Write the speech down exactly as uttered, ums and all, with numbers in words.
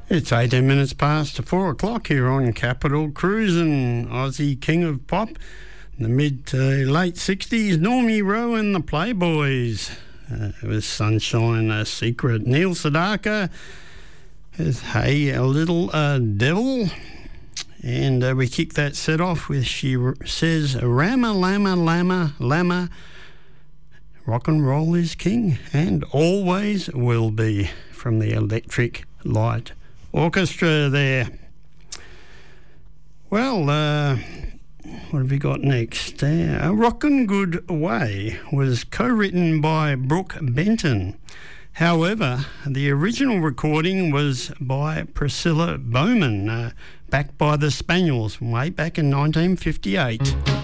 It's eighteen minutes past four o'clock here on Capital Cruisin', Aussie King of Pop, in the mid to late sixties, Normie Rowe and the Playboys. Uh, it was Sunshine a Secret. Neil Sedaka is Hey a Little uh, Devil. And uh, we kick that set off with She r- Says Rama Lama Lama Lama, Rock and Roll is King and Always Will Be, from the Electric Light Orchestra there. Well, uh, what have we got next? Uh, A Rockin' Good Way was co-written by Brooke Benton. However, the original recording was by Priscilla Bowman, uh, backed by the Spaniels way back in nineteen fifty-eight.